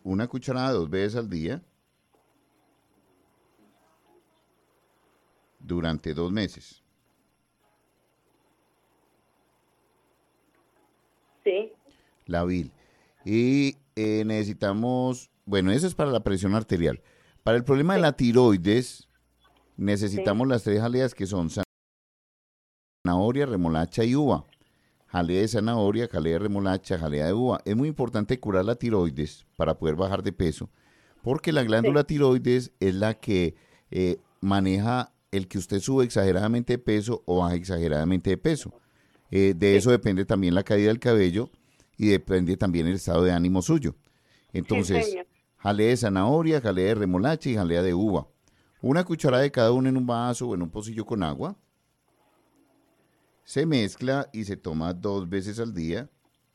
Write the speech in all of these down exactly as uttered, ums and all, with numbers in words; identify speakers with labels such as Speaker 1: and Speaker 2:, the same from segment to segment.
Speaker 1: una cucharada dos veces al día durante dos meses.
Speaker 2: Sí.
Speaker 1: Lavil. Y eh, necesitamos, bueno, eso es para la presión arterial. Para el problema de
Speaker 2: Sí.
Speaker 1: la tiroides,
Speaker 2: Sí.
Speaker 1: necesitamos las tres jaleas que son zanahoria, remolacha y uva. Jalea de zanahoria, jalea de remolacha, jalea de uva. Es muy importante curar la tiroides para poder bajar de peso, porque la glándula
Speaker 2: Sí.
Speaker 1: tiroides es la que eh, maneja el que usted sube exageradamente de peso o baja exageradamente de peso. Eh, de eso
Speaker 2: Sí.
Speaker 1: depende también la caída del cabello y depende también el estado de ánimo suyo.
Speaker 2: Sí,
Speaker 1: Entonces,
Speaker 2: señor.
Speaker 1: jalea de zanahoria, jalea de remolacha y jalea de uva. Una cucharada de cada uno en un vaso o en un pocillo con agua. Se mezcla y se toma dos veces al día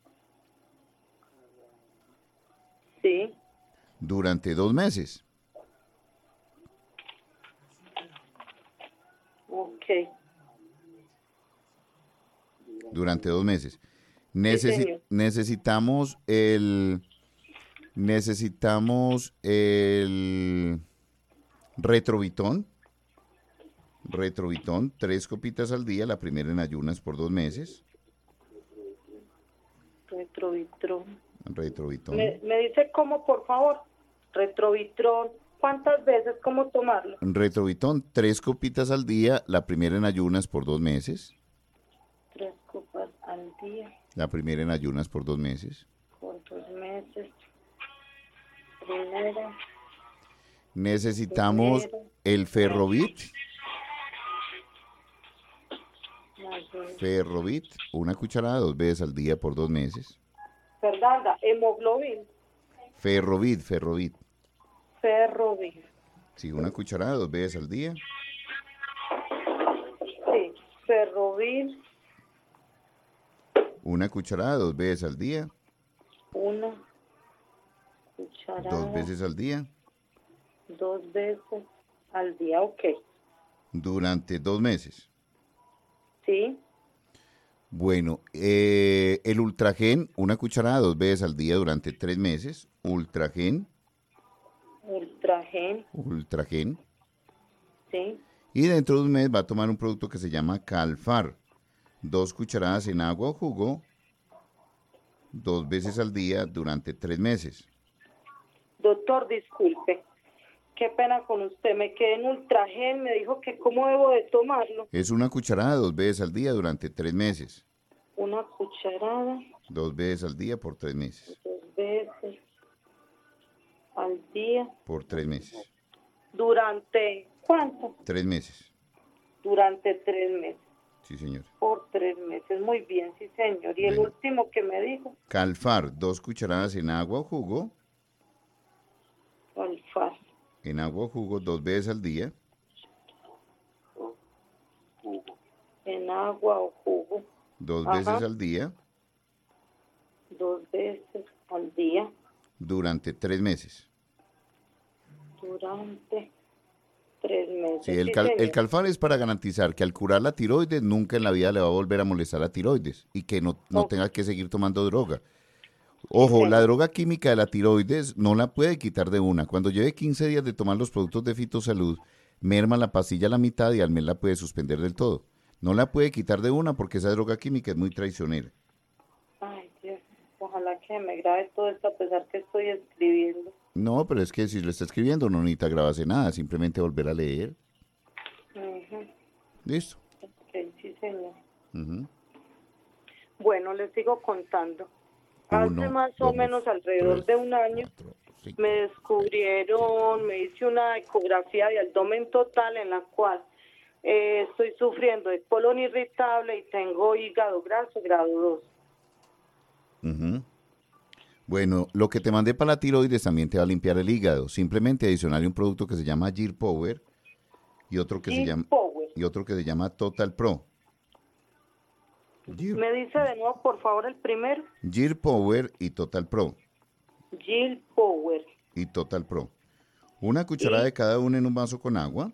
Speaker 2: Sí.
Speaker 1: durante dos meses.
Speaker 2: Ok.
Speaker 1: Durante dos meses.
Speaker 2: Sí,
Speaker 1: Necesi-
Speaker 2: señor.
Speaker 1: necesitamos el necesitamos el retrovitón. Retrovitón, tres copitas al día, la primera en ayunas por dos meses.
Speaker 2: Retrovitrón.
Speaker 1: Retrovitón.
Speaker 2: Me, me dice cómo, por favor. Retrovitrón. ¿Cuántas veces? ¿Cómo tomarlo?
Speaker 1: Retrovitón, tres copitas al día, la primera en ayunas por dos meses.
Speaker 2: Tres copas al día
Speaker 1: La primera en ayunas por dos meses.
Speaker 2: por dos meses. Primero.
Speaker 1: Necesitamos
Speaker 2: Primero.
Speaker 1: el Ferrovit.
Speaker 2: Mayor.
Speaker 1: Ferrovit, una cucharada dos veces al día por dos meses.
Speaker 2: Fernanda, hemoglobin.
Speaker 1: Ferrovit, Ferrovit.
Speaker 2: Ferrovin.
Speaker 1: Sí, una cucharada dos veces al día.
Speaker 2: Sí, ferrovin.
Speaker 1: Una cucharada dos veces al día.
Speaker 2: Una cucharada.
Speaker 1: Dos veces al día.
Speaker 2: Dos veces al día, ok.
Speaker 1: Durante dos meses.
Speaker 2: Sí.
Speaker 1: Bueno, eh, el Ultragen, una cucharada dos veces al día durante tres meses. Ultragen,
Speaker 2: Ultragen.
Speaker 1: Ultragen.
Speaker 2: Sí.
Speaker 1: Y dentro de un mes va a tomar un producto que se llama Calfar. Dos cucharadas en agua o jugo, dos veces al día durante tres meses.
Speaker 2: Doctor, disculpe. Qué pena con usted. Me quedé en ultragen. Me dijo que cómo debo de tomarlo.
Speaker 1: Es una cucharada dos veces al día durante tres meses.
Speaker 2: Una cucharada.
Speaker 1: Dos veces al día por tres meses.
Speaker 2: Dos veces al día.
Speaker 1: Por tres meses.
Speaker 2: ¿Durante cuánto?
Speaker 1: Tres meses.
Speaker 2: Durante tres meses.
Speaker 1: Sí, señor.
Speaker 2: Por tres meses. Muy bien, sí, señor. Y el
Speaker 1: Bueno.
Speaker 2: último que me dijo.
Speaker 1: Calfar, dos cucharadas en agua o jugo.
Speaker 2: Calfar.
Speaker 1: En agua o jugo dos veces al día.
Speaker 2: En agua o jugo.
Speaker 1: Dos
Speaker 2: Ajá.
Speaker 1: veces al día.
Speaker 2: Dos veces al día.
Speaker 1: Durante tres meses.
Speaker 2: Durante tres meses.
Speaker 1: Sí, el,
Speaker 2: Sí,
Speaker 1: cal- el
Speaker 2: señor.
Speaker 1: calfar es para garantizar que al curar la tiroides nunca en la vida le va a volver a molestar la tiroides y que no, no
Speaker 2: Oh,
Speaker 1: tenga que seguir tomando droga.
Speaker 2: sí,
Speaker 1: Ojo, la
Speaker 2: señor.
Speaker 1: droga química de la tiroides no la puede quitar de una. Cuando lleve quince días de tomar los productos de fitosalud, merma la pastilla a la mitad y al mes la puede suspender del todo. No la puede quitar de una porque esa droga química es muy traicionera.
Speaker 2: Ay, Dios. Ojalá que me grabe todo esto a pesar que estoy escribiendo.
Speaker 1: No, pero es que si lo está escribiendo no necesita grabarse nada, simplemente volver a leer.
Speaker 2: Ujú.
Speaker 1: Listo.
Speaker 2: Ok, sí, señor.
Speaker 1: Ujú.
Speaker 2: Bueno, les sigo contando. Hace
Speaker 1: Uno,
Speaker 2: más o
Speaker 1: dos,
Speaker 2: menos alrededor
Speaker 1: tres,
Speaker 2: de un año
Speaker 1: cuatro, cinco,
Speaker 2: me
Speaker 1: seis,
Speaker 2: descubrieron, me hice una ecografía de abdomen total en la cual eh, estoy sufriendo de colon irritable y tengo hígado graso grado dos.
Speaker 1: Ujú. Bueno, lo que te mandé para la tiroides también te va a limpiar el hígado. Simplemente adicionarle un producto que se llama Gear Power y otro que se
Speaker 2: Jill
Speaker 1: llama
Speaker 2: Power.
Speaker 1: y otro que se llama Total Pro. Gear,
Speaker 2: Me dice de nuevo, por favor, el primero.
Speaker 1: Gear Power y Total Pro
Speaker 2: Jill Power.
Speaker 1: y Total Pro. Una cucharada
Speaker 2: Y
Speaker 1: de cada uno en un vaso con agua.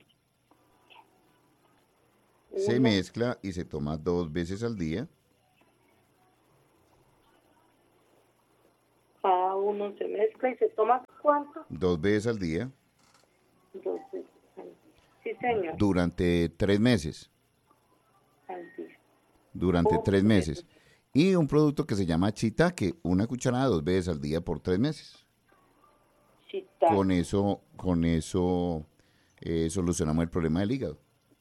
Speaker 1: Se
Speaker 2: una,
Speaker 1: mezcla y se toma dos veces al día.
Speaker 2: cada uno se mezcla y se toma ¿cuánto?
Speaker 1: Dos veces al día.
Speaker 2: Dos veces al día. Sí, señor.
Speaker 1: Durante tres meses.
Speaker 2: Al día.
Speaker 1: Durante
Speaker 2: Oh,
Speaker 1: tres meses. Y un producto que se llama Chitaque, una cucharada dos veces al día por tres meses.
Speaker 2: Chitaque.
Speaker 1: Con eso, con eso eh, solucionamos el problema del hígado.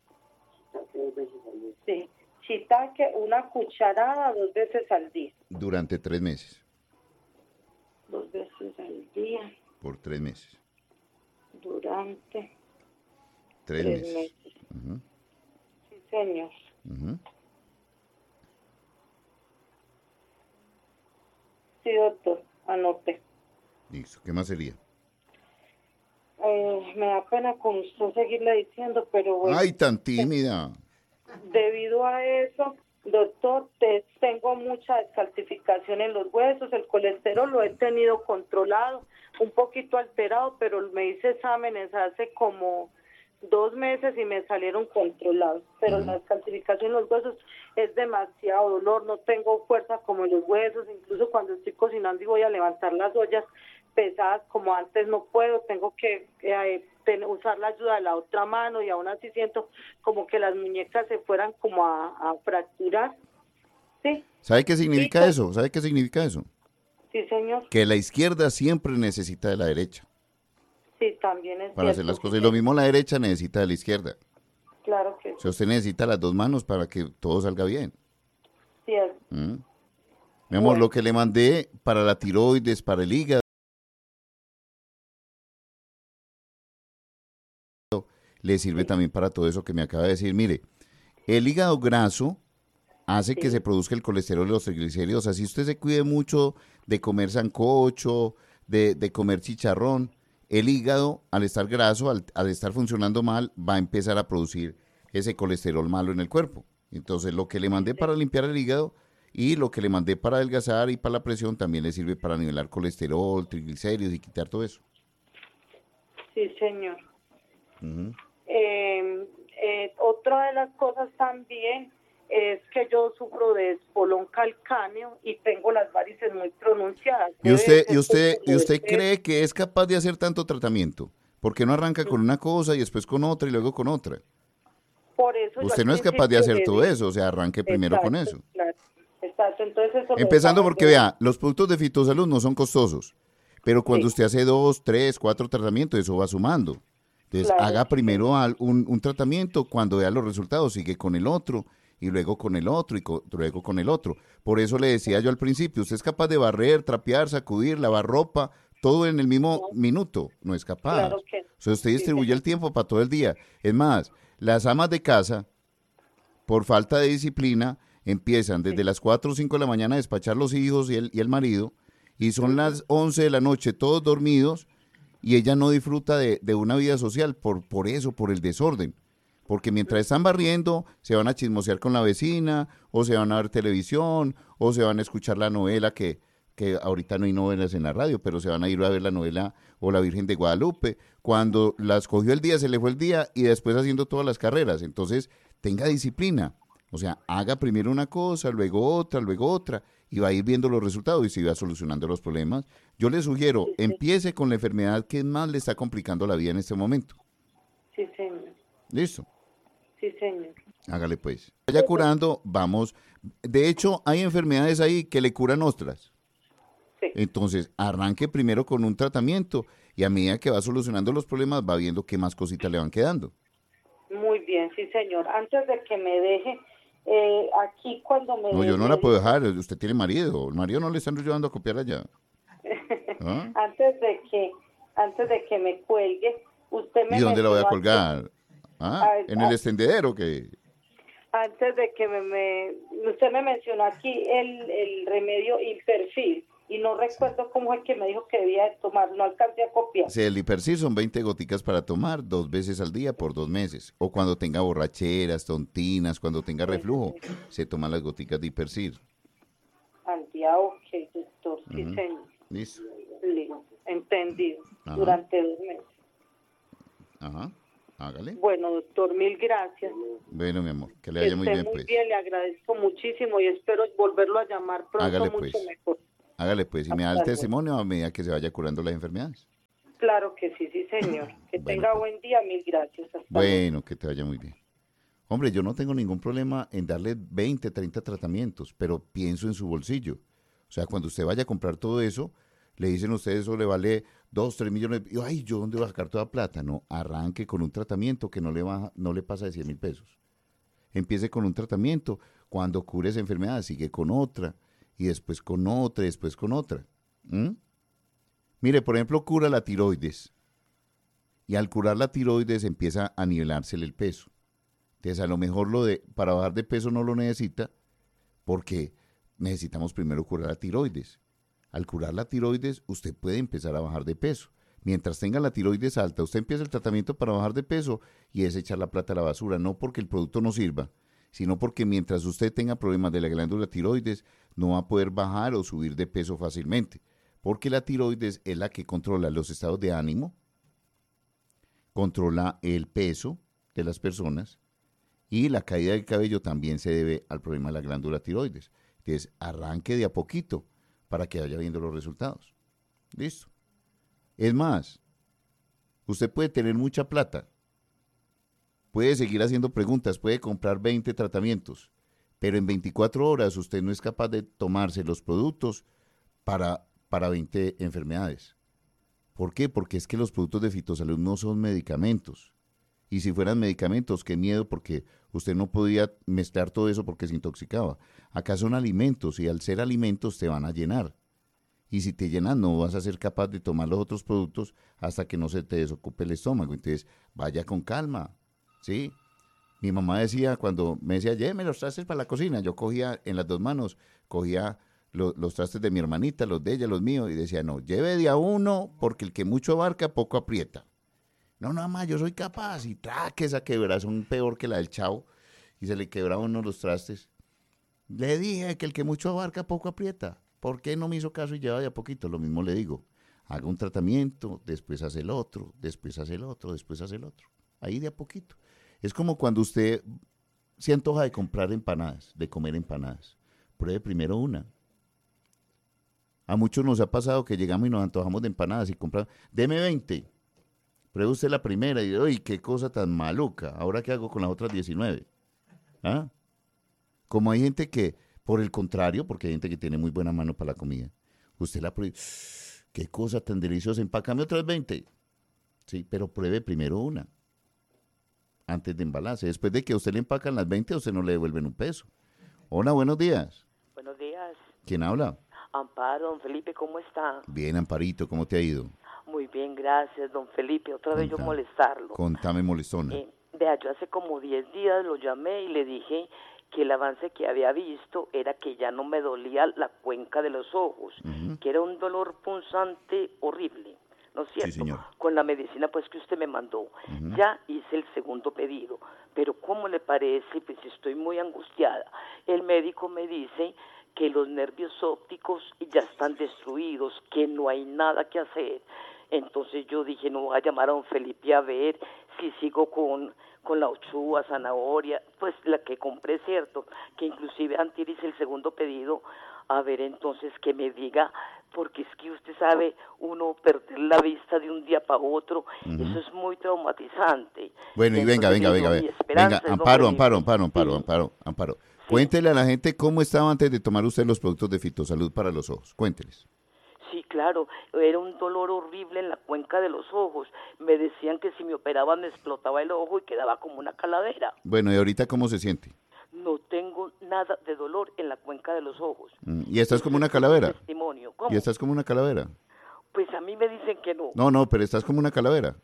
Speaker 2: Sí. Chitaque, una cucharada dos veces al día.
Speaker 1: Durante tres meses.
Speaker 2: Dos veces al día.
Speaker 1: Por tres meses.
Speaker 2: Durante
Speaker 1: tres,
Speaker 2: tres
Speaker 1: meses.
Speaker 2: meses.
Speaker 1: Uh-huh.
Speaker 2: Sí, señor.
Speaker 1: Uh-huh.
Speaker 2: Sí, doctor, anote.
Speaker 1: Listo. ¿Qué más sería?
Speaker 2: Eh, me da pena con usted seguirle diciendo, pero bueno.
Speaker 1: ¡Ay, tan tímida!
Speaker 2: Debido a eso, doctor, te, tengo mucha descalcificación en los huesos, el colesterol lo he tenido controlado, un poquito alterado, pero me hice exámenes hace como dos meses y me salieron controlados, pero
Speaker 1: Uh-huh.
Speaker 2: la descalcificación en los huesos es demasiado dolor, no tengo fuerza como en los huesos, incluso cuando estoy cocinando y voy a levantar las ollas pesadas como antes no puedo, tengo que eh, ten, usar la ayuda de la otra mano y aún así siento como que las muñecas se fueran como a, a fracturar. ¿Sí?
Speaker 1: ¿Sabe qué significa
Speaker 2: Sí,
Speaker 1: eso? ¿Sabe qué significa eso?
Speaker 2: Sí, señor.
Speaker 1: Que la izquierda siempre necesita de la derecha
Speaker 2: Sí, también es
Speaker 1: para
Speaker 2: cierto,
Speaker 1: hacer las
Speaker 2: sí,
Speaker 1: cosas. Y lo mismo la derecha necesita de la izquierda.
Speaker 2: Claro que
Speaker 1: O sea, usted necesita las dos manos para que todo salga bien.
Speaker 2: sí. Es,
Speaker 1: ¿Mm? Mi amor,
Speaker 2: Bueno.
Speaker 1: lo que le mandé para la tiroides, para el hígado, le sirve
Speaker 2: Sí.
Speaker 1: también para todo eso que me acaba de decir. Mire, el hígado graso hace
Speaker 2: Sí.
Speaker 1: que se produzca el colesterol y los triglicéridos. Así usted se cuide mucho de comer sancocho, de, de comer chicharrón. El hígado, al estar graso, al, al estar funcionando mal, va a empezar a producir ese colesterol malo en el cuerpo. Entonces, lo que le mandé
Speaker 2: Sí.
Speaker 1: para limpiar el hígado y lo que le mandé para adelgazar y para la presión también le sirve para nivelar colesterol, triglicéridos y quitar todo eso.
Speaker 2: Sí, señor.
Speaker 1: Uh-huh.
Speaker 2: Eh, eh, otra de las cosas también es que yo sufro de espolón calcáneo y tengo las varices muy pronunciadas.
Speaker 1: ¿Y
Speaker 2: Debe
Speaker 1: usted,
Speaker 2: ser
Speaker 1: y usted,
Speaker 2: por
Speaker 1: y
Speaker 2: lo
Speaker 1: usted
Speaker 2: del peso.
Speaker 1: cree que es capaz de hacer tanto tratamiento? ¿Por qué no arranca con una cosa y después con otra y luego con otra?
Speaker 2: Por eso yo
Speaker 1: Usted
Speaker 2: al
Speaker 1: no es capaz de
Speaker 2: principio
Speaker 1: hacer
Speaker 2: le
Speaker 1: todo
Speaker 2: dije,
Speaker 1: eso, o sea, arranque primero con
Speaker 2: exacto,
Speaker 1: eso.
Speaker 2: claro, exacto, entonces eso lo
Speaker 1: Empezando
Speaker 2: estamos
Speaker 1: porque,
Speaker 2: viendo.
Speaker 1: vea, los productos de Fitosalud no son costosos, pero cuando
Speaker 2: Sí,
Speaker 1: usted hace dos, tres, cuatro tratamientos, eso va sumando. Entonces,
Speaker 2: claro,
Speaker 1: haga
Speaker 2: sí,
Speaker 1: primero al- un, un tratamiento, cuando vea los resultados, sigue con el otro, y luego con el otro, y co- luego con el otro. Por eso le decía yo al principio, usted es capaz de barrer, trapear, sacudir, lavar ropa, todo en el mismo
Speaker 2: no,
Speaker 1: minuto. No es capaz.
Speaker 2: claro que
Speaker 1: O sea, usted
Speaker 2: sí,
Speaker 1: distribuye
Speaker 2: señor.
Speaker 1: el tiempo para todo el día. Es más, las amas de casa, por falta de disciplina, empiezan desde las cuatro o cinco de la mañana a despachar los hijos y el, y el marido, y son las once de la noche todos dormidos, y ella no disfruta de, de una vida social por, por eso, por el desorden. Porque mientras están barriendo, se van a chismosear con la vecina, o se van a ver televisión, o se van a escuchar la novela, que, que ahorita no hay novelas en la radio, pero se van a ir a ver la novela o La Virgen de Guadalupe. Cuando las cogió el día, se le fue el día, y después haciendo todas las carreras. Entonces, tenga disciplina. O sea, haga primero una cosa, luego otra, luego otra, y va a ir viendo los resultados y se va solucionando los problemas. Yo le sugiero,
Speaker 2: Sí, sí,
Speaker 1: empiece con la enfermedad que más le está complicando la vida en este momento.
Speaker 2: sí, señor.
Speaker 1: ¿Listo?
Speaker 2: Sí, señor.
Speaker 1: Hágale pues. Vaya curando, vamos. De hecho, hay enfermedades ahí que le curan otras.
Speaker 2: Sí.
Speaker 1: Entonces, arranque primero con un tratamiento y a medida que va solucionando los problemas, va viendo qué más cositas le van quedando.
Speaker 2: Muy bien, sí, señor. Antes de que me deje, eh, aquí cuando me...
Speaker 1: No, yo no
Speaker 2: me
Speaker 1: la puedo
Speaker 2: dijo-
Speaker 1: dejar. Usted tiene marido. El marido no le están ayudando a copiar allá. ¿Ah?
Speaker 2: antes de que antes de que me cuelgue, usted me
Speaker 1: ¿Y dónde la voy a
Speaker 2: mencionó aquí-
Speaker 1: colgar? ¿Ah?
Speaker 2: a-
Speaker 1: ¿En el
Speaker 2: a-
Speaker 1: extendedero que
Speaker 2: antes de que me, me usted me mencionó aquí el, el remedio Hiperfil y no recuerdo cómo es que me dijo que debía de tomar, no alcancé a copiar.
Speaker 1: Sí, el Hipercir son veinte goticas para tomar dos veces al día por dos meses. O cuando tenga borracheras, tontinas, cuando tenga reflujo, se toman las goticas de Hipercir.
Speaker 2: Antía, ok, doctor, sí,
Speaker 1: Ujú.
Speaker 2: señor.
Speaker 1: Listo.
Speaker 2: Listo, entendido.
Speaker 1: Ajá.
Speaker 2: Durante dos meses.
Speaker 1: Ajá. Hágale.
Speaker 2: Bueno, doctor, mil gracias.
Speaker 1: Bueno, mi amor, que le
Speaker 2: Que
Speaker 1: vaya muy
Speaker 2: esté
Speaker 1: bien,
Speaker 2: muy
Speaker 1: pues.
Speaker 2: bien, le agradezco muchísimo y espero volverlo a llamar pronto
Speaker 1: Hágale,
Speaker 2: mucho
Speaker 1: pues.
Speaker 2: mejor.
Speaker 1: Hágale pues, y me da el testimonio a medida que se vaya curando las enfermedades.
Speaker 2: Claro que sí, sí, señor. Que
Speaker 1: Bueno,
Speaker 2: tenga
Speaker 1: pues.
Speaker 2: buen día, mil gracias. Hasta
Speaker 1: Bueno,
Speaker 2: luego.
Speaker 1: que te vaya muy bien. Hombre, yo no tengo ningún problema en darle veinte, treinta tratamientos, pero pienso en su bolsillo. O sea, cuando usted vaya a comprar todo eso, le dicen a usted eso le vale dos, tres millones. Y, ay, ¿yo dónde voy a sacar toda plata? No, arranque con un tratamiento que no le, baja, no le pasa de cien mil pesos. Empiece con un tratamiento. Cuando cure esa enfermedad, sigue con otra, y después con otra, y después con otra. ¿Mm? Mire, por ejemplo, cura la tiroides. Y al curar la tiroides empieza a nivelársele el peso. Entonces, a lo mejor lo de, para bajar de peso no lo necesita porque necesitamos primero curar la tiroides. Al curar la tiroides, usted puede empezar a bajar de peso. Mientras tenga la tiroides alta, usted empieza el tratamiento para bajar de peso y es echar la plata a la basura, no porque el producto no sirva, sino porque mientras usted tenga problemas de la glándula tiroides, no va a poder bajar o subir de peso fácilmente, porque la tiroides es la que controla los estados de ánimo, controla el peso de las personas, y la caída del cabello también se debe al problema de la glándula tiroides. Entonces, arranque de a poquito para que vaya viendo los resultados. Listo. Es más, usted puede tener mucha plata, puede seguir haciendo preguntas, puede comprar veinte tratamientos, pero en veinticuatro horas usted no es capaz de tomarse los productos para, para veinte enfermedades. ¿Por qué? Porque es que los productos de Fitosalud no son medicamentos. Y si fueran medicamentos, qué miedo, porque usted no podía mezclar todo eso porque se intoxicaba. Acá son alimentos y al ser alimentos te van a llenar. Y si te llenan no vas a ser capaz de tomar los otros productos hasta que no se te desocupe el estómago. Entonces, vaya con calma, ¿sí? Mi mamá decía, cuando me decía, lléveme los trastes para la cocina, yo cogía en las dos manos, cogía lo, los trastes de mi hermanita, los de ella, los míos, y decía, no, lleve de a uno porque el que mucho abarca, poco aprieta. No, nada más, yo soy capaz. Y traque esa quebrazón peor que la del Chavo. Y se le quebraba uno los trastes. Le dije que el que mucho abarca, poco aprieta. ¿Por qué no me hizo caso y lleva de a poquito? Lo mismo le digo. Haga un tratamiento, después hace el otro, después hace el otro, después hace el otro. Ahí de a poquito. Es como cuando usted se antoja de comprar empanadas, de comer empanadas. Pruebe primero una. A muchos nos ha pasado que llegamos y nos antojamos de empanadas y compramos. Deme veinte. Pruebe usted la primera y dice, ¡ay, qué cosa tan maluca! ¿Ahora qué hago con las otras diecinueve? ¿Ah? Como hay gente que, por el contrario, porque hay gente que tiene muy buena mano para la comida, usted la pruebe, ¡qué cosa tan deliciosa! Empácame otras veinte. Sí, pero pruebe primero una, antes de embalarse. Después de que a usted le empacan las veinte, a usted no le devuelven un peso. Hola, buenos días.
Speaker 3: Buenos días.
Speaker 1: ¿Quién habla?
Speaker 3: Amparo, don Felipe, ¿cómo está?
Speaker 1: Bien, Amparito, ¿cómo te ha ido?
Speaker 3: Muy bien, gracias, don Felipe. Otra
Speaker 1: Contame,
Speaker 3: vez yo molestarlo.
Speaker 1: Contame, molestona.
Speaker 3: Eh, vea, yo hace como diez días lo llamé y le dije que el avance que había visto era que ya no me dolía la cuenca de los ojos, uh-huh. que era un dolor punzante horrible, ¿no es cierto?
Speaker 1: Sí, señor.
Speaker 3: Con la medicina pues que usted me mandó. Uh-huh. Ya hice el segundo pedido, pero ¿cómo le parece? Pues estoy muy angustiada. El médico me dice que los nervios ópticos ya están destruidos, que no hay nada que hacer. Entonces yo dije, no voy a llamar a don Felipe a ver si sigo con, con la uchúa, zanahoria, pues la que compré, cierto, que inclusive antes hice el segundo pedido, a ver entonces que me diga, porque es que usted sabe, uno perder la vista de un día para otro, uh-huh. eso es muy traumatizante.
Speaker 1: Bueno, y, y venga, venga, venga, venga, venga, Amparo, Amparo, Amparo, Amparo, sí. Amparo, Amparo. Sí. Cuéntele a la gente cómo estaba antes de tomar usted los productos de Fitosalud para los ojos, cuénteles.
Speaker 3: Sí, claro, era un dolor horrible en la cuenca de los ojos. Me decían que si me operaban me explotaba el ojo y quedaba como una calavera.
Speaker 1: Bueno, ¿y ahorita cómo se siente?
Speaker 3: No tengo nada de dolor en la cuenca de los ojos.
Speaker 1: Mm, ¿Y estás como una calavera?
Speaker 3: Testimonio. ¿Cómo?
Speaker 1: ¿Y estás como una calavera?
Speaker 3: Pues a mí me dicen que no.
Speaker 1: No, no, pero estás como una calavera.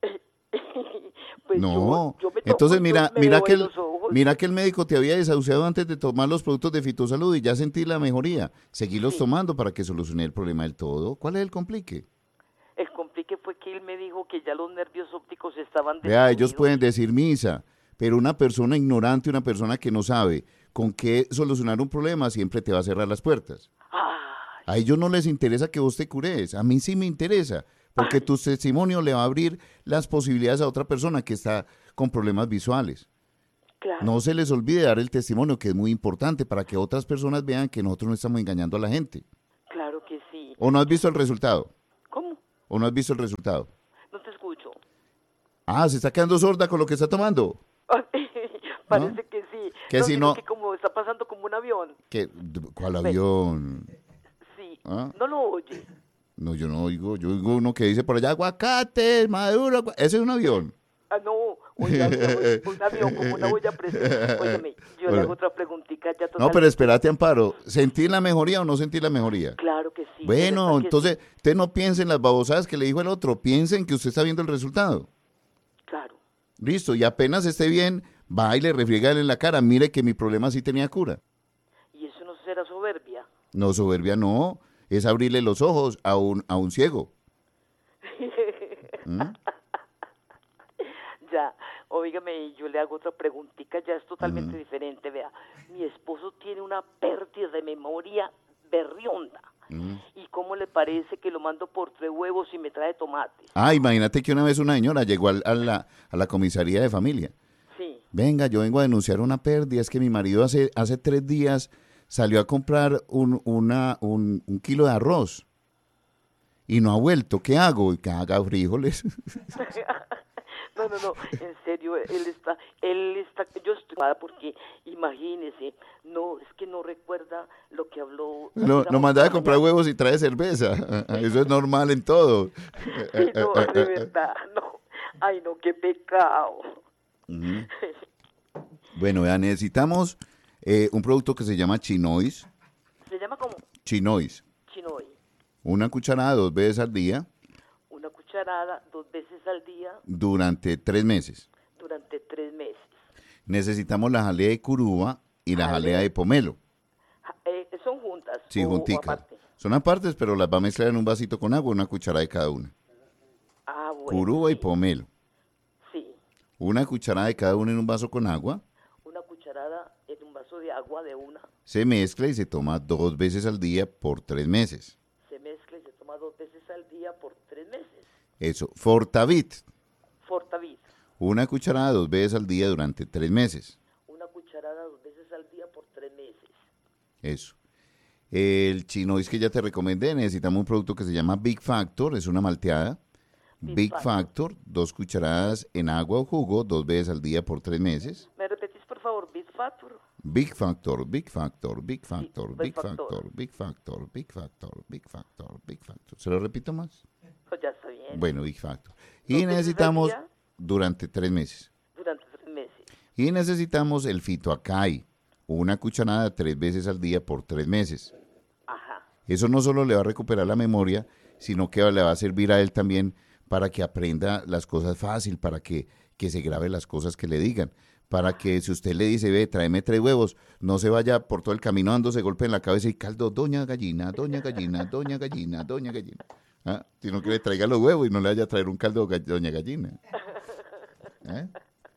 Speaker 3: Pues
Speaker 1: no,
Speaker 3: yo, yo me
Speaker 1: entonces mira, mira que el,
Speaker 3: ojos.
Speaker 1: mira que el médico te había desahuciado antes de tomar los productos de Fitosalud y ya sentí la mejoría. Seguílos sí. tomando para que solucione el problema del todo. ¿Cuál es el complique?
Speaker 3: El complique fue que él me dijo que ya los nervios ópticos estaban destruidos.
Speaker 1: Vea, ellos pueden decir misa, pero una persona ignorante, una persona que no sabe con qué solucionar un problema, siempre te va a cerrar las puertas.
Speaker 3: Ay.
Speaker 1: A ellos no les interesa que vos te cures, a mí sí me interesa. Porque tu testimonio le va a abrir las posibilidades a otra persona que está con problemas visuales.
Speaker 3: Claro.
Speaker 1: No se les olvide dar el testimonio, que es muy importante para que otras personas vean que nosotros no estamos engañando a la gente.
Speaker 3: Claro
Speaker 1: ¿O no has visto el resultado?
Speaker 3: ¿Cómo?
Speaker 1: ¿O no has visto el resultado?
Speaker 3: No te escucho.
Speaker 1: Ah, se está quedando sorda con lo que está tomando.
Speaker 3: Parece
Speaker 1: ¿No?
Speaker 3: que sí.
Speaker 1: Que
Speaker 3: no,
Speaker 1: si
Speaker 3: sino
Speaker 1: no...
Speaker 3: que como está pasando como un avión.
Speaker 1: ¿Qué? ¿Cuál avión?
Speaker 3: Sí,
Speaker 1: ¿Ah?
Speaker 3: no lo oye.
Speaker 1: No, yo no oigo. Yo oigo uno que dice por allá, aguacate, maduro. Agu-". Ese es un avión.
Speaker 3: Ah, no, oiga, un, un avión como una olla a presión. Óigame, yo
Speaker 1: Bueno.
Speaker 3: le hago otra preguntita ya totalmente.
Speaker 1: No, pero espérate, Amparo. ¿Sentí la mejoría o no sentí la mejoría?
Speaker 3: Claro que sí.
Speaker 1: Bueno,
Speaker 3: de verdad que
Speaker 1: entonces,
Speaker 3: sí.
Speaker 1: usted no piense en las babosadas que le dijo el otro. Piensen que usted está viendo el resultado.
Speaker 3: Claro.
Speaker 1: Listo, y apenas esté bien, va y le refriega en la cara. Mire que mi problema sí tenía cura.
Speaker 3: Y eso no será soberbia.
Speaker 1: No, soberbia no. Es abrirle los ojos a un, a un ciego. ¿Mm?
Speaker 3: Ya, óigame, yo le hago otra preguntita, ya es totalmente
Speaker 1: Ujú.
Speaker 3: diferente, vea. Mi esposo tiene una pérdida de memoria berrionda.
Speaker 1: Ujú.
Speaker 3: ¿Y cómo le parece que lo mando por tres huevos y me trae tomates?
Speaker 1: Ah, imagínate que una vez una señora llegó al- a, la, a la comisaría de familia.
Speaker 3: Sí.
Speaker 1: Venga, yo vengo a denunciar una pérdida. Es que mi marido hace, hace tres días salió a comprar un, una, un, un kilo de arroz y no ha vuelto. ¿Qué hago? Que haga frijoles.
Speaker 3: No, no, no, en serio, él está, él está, yo estoy preocupada porque, imagínese, no, es que no recuerda lo que habló.
Speaker 1: No,
Speaker 3: digamos,
Speaker 1: no mandaba a
Speaker 3: por la
Speaker 1: comprar
Speaker 3: mañana.
Speaker 1: huevos y trae cerveza. Eso es normal en todo.
Speaker 3: Sí, no, de verdad, no, ay, no, qué pecado.
Speaker 1: Ujú. Bueno, vea, necesitamos eh, un producto que se llama Chinois.
Speaker 3: Se llama como
Speaker 1: Chinois.
Speaker 3: chinoy,
Speaker 1: Una cucharada dos veces al día
Speaker 3: una cucharada dos veces al día
Speaker 1: durante tres meses.
Speaker 3: durante tres meses.
Speaker 1: Necesitamos la jalea de curuba y la
Speaker 3: Jalea.
Speaker 1: jalea de pomelo.
Speaker 3: Ja- eh, ¿Son juntas?
Speaker 1: Sí,
Speaker 3: o- o
Speaker 1: junticas.
Speaker 3: aparte?
Speaker 1: Son apartes, pero las va a mezclar en un vasito con agua, una cucharada de cada una.
Speaker 3: Ah, bueno.
Speaker 1: Curuba y
Speaker 3: sí,
Speaker 1: pomelo.
Speaker 3: sí,
Speaker 1: Una cucharada de cada una en un vaso con agua.
Speaker 3: una cucharada en un vaso de agua de una,
Speaker 1: Se mezcla y se toma dos veces al día por tres meses.
Speaker 3: se mezcla y se toma dos veces al día por tres meses.
Speaker 1: Eso. Fortavit.
Speaker 3: Fortavid,
Speaker 1: Una cucharada dos veces al día durante tres meses.
Speaker 3: una cucharada dos veces al día por tres meses.
Speaker 1: Eso. El Chinois que ya te recomendé, necesitamos un producto que se llama Big Factor, es una malteada.
Speaker 3: Big
Speaker 1: Big
Speaker 3: Factor.
Speaker 1: Factor, dos cucharadas en agua o jugo, dos veces al día por tres meses.
Speaker 3: ¿Me repetís, por favor, Big Factor?
Speaker 1: Big Factor, Big Factor, Big Factor,
Speaker 3: Big
Speaker 1: Big
Speaker 3: Factor.
Speaker 1: Factor, Big Factor, Big Factor, Big Factor, Big Factor. ¿Se lo repito más?
Speaker 3: Pues ya está bien.
Speaker 1: Bueno, Big Factor.
Speaker 3: ¿Dos
Speaker 1: Y
Speaker 3: veces al
Speaker 1: necesitamos
Speaker 3: día?
Speaker 1: durante tres meses.
Speaker 3: Durante tres meses.
Speaker 1: Y necesitamos el Fitoacai, una cucharada tres veces al día por tres meses.
Speaker 3: Ajá.
Speaker 1: Eso no solo le va a recuperar la memoria, sino que le va a servir a él también para que aprenda las cosas fácil, para que, que se grabe las cosas que le digan, para que si usted le dice, ve, tráeme tres huevos, no se vaya por todo el camino dándose golpe en la cabeza y caldo, doña gallina, doña gallina, doña gallina, doña gallina. ¿Ah? Sino que le traiga los huevos y no le vaya a traer un caldo ga- doña gallina. ¿Eh?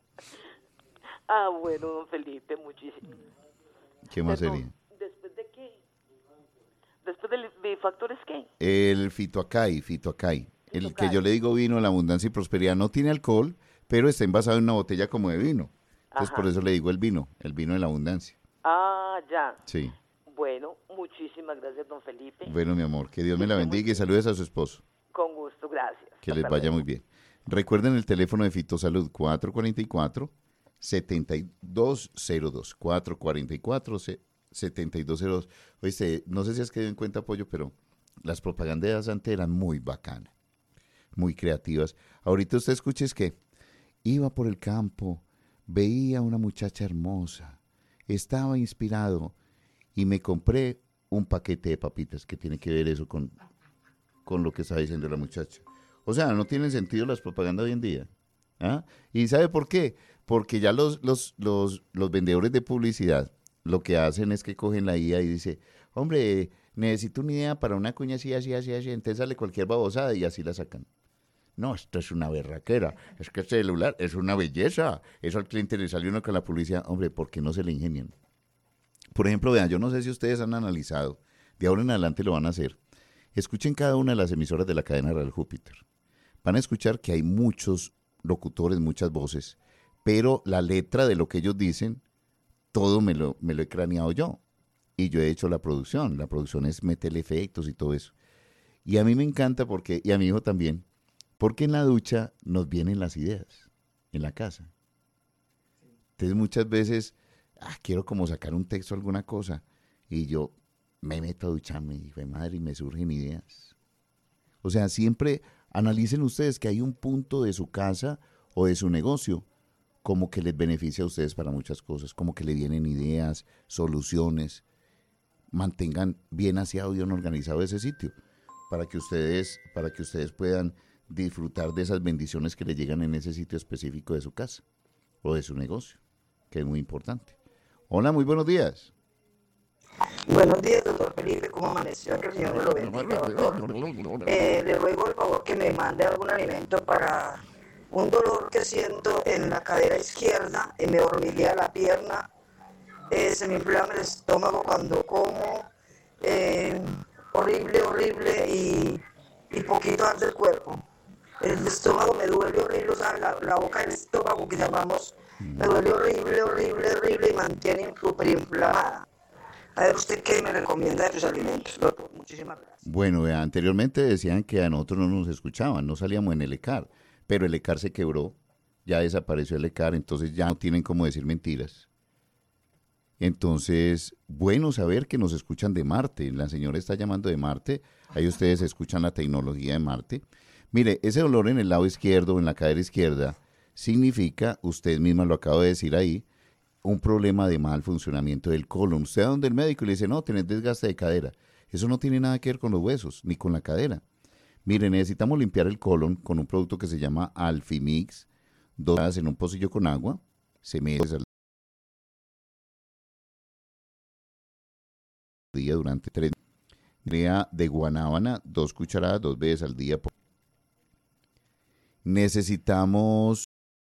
Speaker 3: Ah, bueno, don Felipe, muchísimo.
Speaker 1: ¿Qué más
Speaker 3: Perdón,
Speaker 1: sería?
Speaker 3: ¿después de qué? ¿Después del Big Factor es qué?
Speaker 1: El Fitoacai, Fitoacai. El
Speaker 3: Fitoacai.
Speaker 1: que yo le digo vino, la abundancia y prosperidad, no tiene alcohol, pero está envasado en una botella como de vino. Entonces
Speaker 3: Ajá.
Speaker 1: por eso le digo el vino, el vino de la abundancia.
Speaker 3: Ah, ya.
Speaker 1: Sí.
Speaker 3: Bueno, muchísimas gracias, don Felipe.
Speaker 1: Bueno, mi amor, que Dios me la
Speaker 3: Que esté muy
Speaker 1: bendiga y saludes a su esposo.
Speaker 3: Con gusto, gracias.
Speaker 1: Que
Speaker 3: Hasta
Speaker 1: les vaya
Speaker 3: luego.
Speaker 1: muy bien. Recuerden el teléfono de Fitosalud cuatro cuatro cuatro, siete dos cero dos. cuatro cuatro cuatro, siete dos cero dos. Oíste, no sé si has quedado en cuenta, Pollo, pero las propagandas antes eran muy bacanas, muy creativas. Ahorita usted escuche es que iba por el campo, veía a una muchacha hermosa, estaba inspirado y me compré un paquete de papitas. ¿Qué tiene que ver eso con, con lo que está diciendo la muchacha? O sea, no tienen sentido las propagandas hoy en día. ¿Ah? ¿Y sabe por qué? Porque ya los, los, los, los vendedores de publicidad lo que hacen es que cogen la I A y dice, hombre, necesito una idea para una cuña así, así, así, así, entonces sale cualquier babosada y así la sacan. No, esto es una berraquera, es que este celular es una belleza. Eso al cliente le sale uno con la publicidad, hombre, ¿por qué no se le ingenian? Por ejemplo, vean, yo no sé si ustedes han analizado, de ahora en adelante lo van a hacer. Escuchen cada una de las emisoras de la cadena Real Júpiter. Van a escuchar que hay muchos locutores, muchas voces, pero la letra de lo que ellos dicen, todo me lo, me lo he craneado yo. Y yo he hecho la producción. La producción es meterle efectos y todo eso. Y a mí me encanta porque, y a mi hijo también, porque en la ducha nos vienen las ideas, en la casa. Entonces muchas veces, ah, quiero como sacar un texto o alguna cosa, y yo me meto a ducharme, y de madre, y me surgen ideas. O sea, siempre analicen ustedes que hay un punto de su casa o de su negocio como que les beneficia a ustedes para muchas cosas, como que le vienen ideas, soluciones. Mantengan bien aseado y bien organizado ese sitio para que ustedes, para que ustedes puedan disfrutar de esas bendiciones que le llegan en ese sitio específico de su casa o de su negocio, que es muy importante. Hola, muy buenos días.
Speaker 4: Buenos días, doctor Felipe, ¿cómo amaneció? Que el Señor me lo bendiga, doctor. Eh, le ruego el favor que me mande algún alimento para un dolor que siento en la cadera izquierda, y me hormiguea la pierna, eh, se me inflama el estómago cuando como, eh, horrible, horrible, y, y poquito antes del cuerpo. El estómago me duele horrible, o sea, la, la boca del estómago que llamamos, me duele horrible, horrible, horrible, y mantiene súper inflamada. A ver, ¿usted qué me recomienda de sus alimentos, doctor? Muchísimas gracias.
Speaker 1: Bueno, eh, anteriormente decían que a nosotros no nos escuchaban, no salíamos en el ECAR, pero el ECAR se quebró, ya desapareció el ECAR, entonces ya no tienen cómo decir mentiras. Entonces, bueno saber que nos escuchan de Marte, la señora está llamando de Marte, ahí ustedes escuchan la tecnología de Marte. Mire, ese dolor en el lado izquierdo, en la cadera izquierda, significa, usted misma lo acaba de decir ahí, un problema de mal funcionamiento del colon. Usted va donde el médico y le dice, no, tenés desgaste de cadera. Eso no tiene nada que ver con los huesos, ni con la cadera. Mire, necesitamos limpiar el colon con un producto que se llama Alfimix, dos horas en un pocillo con agua, se mete al día durante tres días. De guanábana, dos cucharadas, dos veces al día. Necesitamos